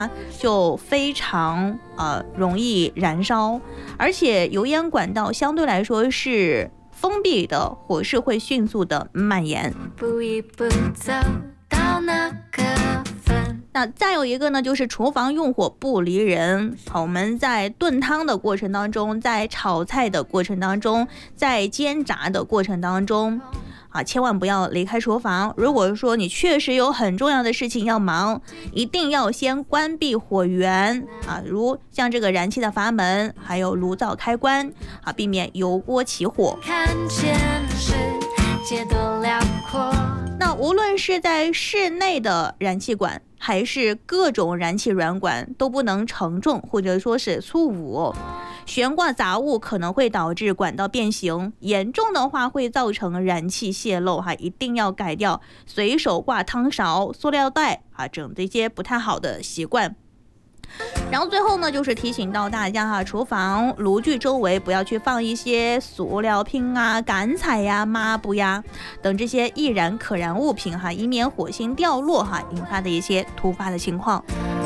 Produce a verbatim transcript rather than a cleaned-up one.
就非常呃容易燃烧，而且油烟管道相对来说是封闭的，火势会迅速的蔓延。步一步走到那个分。那再有一个呢，就是厨房用火不离人。好，我们在炖汤的过程当中，在炒菜的过程当中，在煎炸的过程当中。啊，千万不要离开厨房。如果说你确实有很重要的事情要忙，一定要先关闭火源啊，如像这个燃气的阀门，还有炉灶开关啊，避免油锅起火。看见世界多辽阔。那无论是在室内的燃气管，还是各种燃气软管，都不能承重或者说是粗武。悬挂杂物可能会导致管道变形，严重的话会造成燃气泄漏哈，一定要改掉随手挂汤勺、塑料袋啊，整这些不太好的习惯。然后最后呢，就是提醒到大家哈，厨房炉具周围不要去放一些塑料瓶啊、干菜呀、抹布呀等这些易燃可燃物品哈，以免火星掉落哈，引发的一些突发的情况。